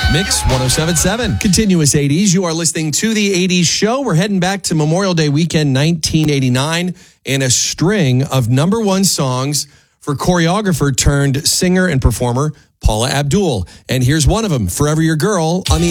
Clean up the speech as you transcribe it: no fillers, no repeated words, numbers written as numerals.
Mix 107.7. Continuous 80s. You are listening to the 80s show. We're heading back to Memorial Day weekend 1989 and a string of number one songs for choreographer turned singer and performer Paula Abdul. And here's one of them, Forever Your Girl, on the